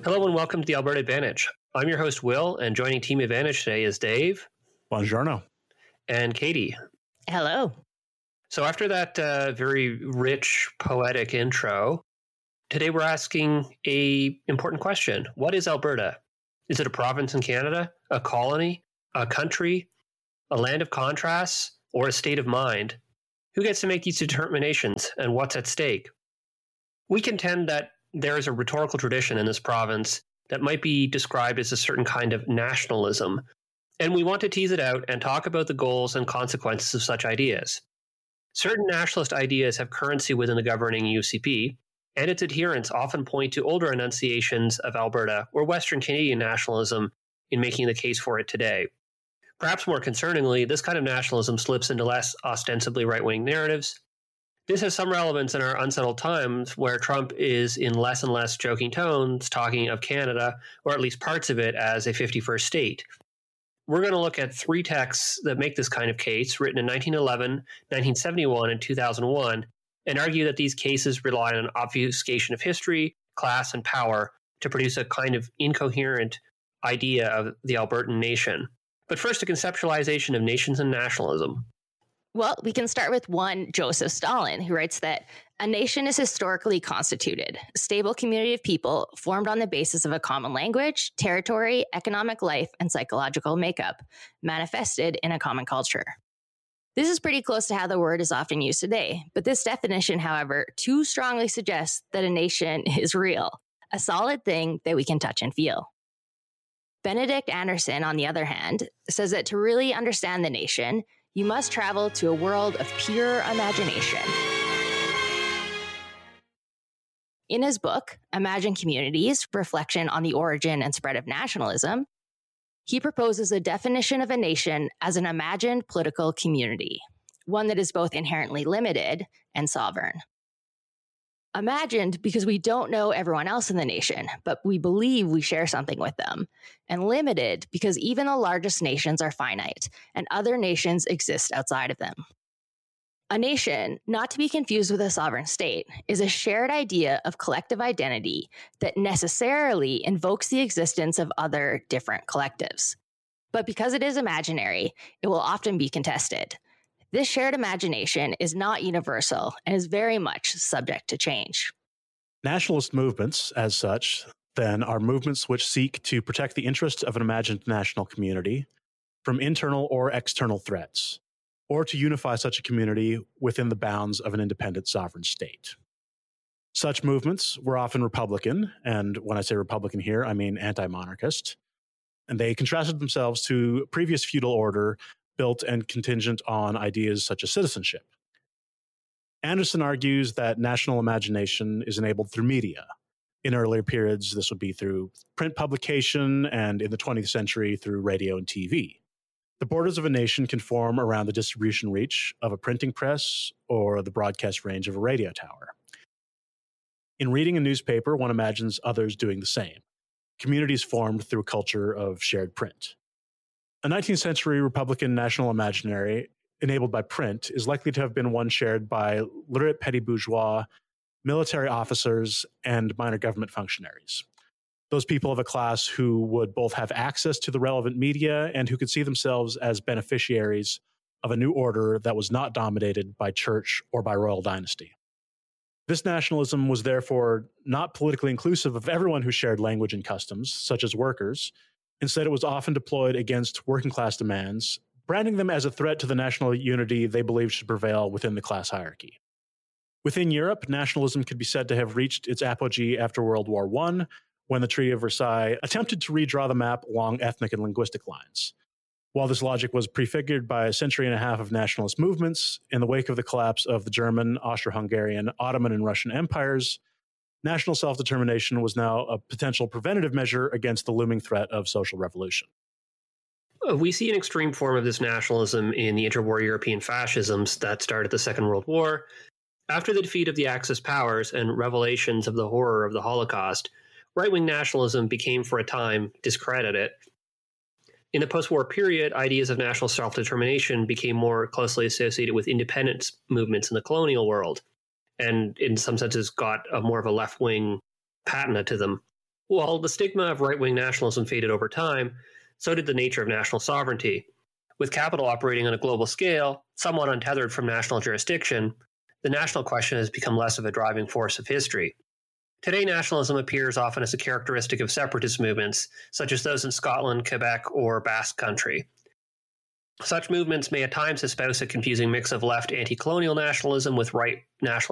Hello and welcome to the Alberta Advantage. I'm your host, Will, and joining Team Advantage today is Dave. Buongiorno. And Katie. Hello. So after that very rich, poetic intro, today we're asking an important question. What is Alberta? Is it a province in Canada, a colony, a country, a land of contrasts, or a state of mind? Who gets to make these determinations, and what's at stake? We contend that there is a rhetorical tradition in this province that might be described as a certain kind of nationalism, and we want to tease it out and talk about the goals and consequences of such ideas. Certain nationalist ideas have currency within the governing UCP, and its adherents often point to older enunciations of Alberta or Western Canadian nationalism in making the case for it today. Perhaps more concerningly, this kind of nationalism slips into less ostensibly right-wing narratives. This has some relevance in our unsettled times where Trump is in less and less joking tones talking of Canada, or at least parts of it, as a 51st state. We're going to look at three texts that make this kind of case, written in 1911, 1971, and 2001, and argue that these cases rely on obfuscation of history, class, and power to produce a kind of incoherent idea of the Albertan nation. But first, a conceptualization of nations and nationalism. Well, we can start with one Joseph Stalin, who writes that a nation is historically constituted, a stable community of people formed on the basis of a common language, territory, economic life, and psychological makeup, manifested in a common culture. This is pretty close to how the word is often used today, but this definition, however, too strongly suggests that a nation is real, a solid thing that we can touch and feel. Benedict Anderson, on the other hand, says that to really understand the nation, you must travel to a world of pure imagination. In his book, Imagine Communities, Reflection on the Origin and Spread of Nationalism, he proposes a definition of a nation as an imagined political community, one that is both inherently limited and sovereign. Imagined because we don't know everyone else in the nation, but we believe we share something with them. And limited because even the largest nations are finite, and other nations exist outside of them. A nation, not to be confused with a sovereign state, is a shared idea of collective identity that necessarily invokes the existence of other different collectives. But because it is imaginary, it will often be contested. This shared imagination is not universal and is very much subject to change. Nationalist movements, as such, then, are movements which seek to protect the interests of an imagined national community from internal or external threats, or to unify such a community within the bounds of an independent sovereign state. Such movements were often Republican, and when I say Republican here, I mean anti-monarchist, and they contrasted themselves to previous feudal order built and contingent on ideas such as citizenship. Anderson argues that national imagination is enabled through media. In earlier periods, this would be through print publication, and in the 20th century, through radio and TV. The borders of a nation can form around the distribution reach of a printing press or the broadcast range of a radio tower. In reading a newspaper, one imagines others doing the same. Communities formed through a culture of shared print. A 19th century Republican national imaginary enabled by print is likely to have been one shared by literate petty bourgeois, military officers, and minor government functionaries. Those people of a class who would both have access to the relevant media and who could see themselves as beneficiaries of a new order that was not dominated by church or by royal dynasty. This nationalism was therefore not politically inclusive of everyone who shared language and customs, such as workers. Instead, it was often deployed against working class demands, branding them as a threat to the national unity they believed should prevail within the class hierarchy. Within Europe, nationalism could be said to have reached its apogee after World War I, when the Treaty of Versailles attempted to redraw the map along ethnic and linguistic lines. While this logic was prefigured by a century and a half of nationalist movements, in the wake of the collapse of the German, Austro-Hungarian, Ottoman, and Russian empires, national self-determination was now a potential preventative measure against the looming threat of social revolution. We see an extreme form of this nationalism in the interwar European fascisms that started the Second World War. After the defeat of the Axis powers and revelations of the horror of the Holocaust, right-wing nationalism became, for a time, discredited. In the post-war period, ideas of national self-determination became more closely associated with independence movements in the colonial world, and in some senses got more of a left-wing patina to them. While the stigma of right-wing nationalism faded over time, so did the nature of national sovereignty. With capital operating on a global scale, somewhat untethered from national jurisdiction, the national question has become less of a driving force of history. Today, nationalism appears often as a characteristic of separatist movements, such as those in Scotland, Quebec, or Basque Country. Such movements may at times espouse a confusing mix of left anti-colonial nationalism with right national